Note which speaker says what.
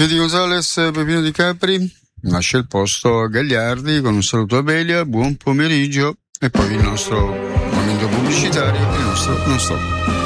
Speaker 1: Chiedi Gonzales, Pepino Di Capri, lascia il posto a Gagliardi con un saluto a Belia, buon pomeriggio e poi il nostro momento pubblicitario, il nostro non stop.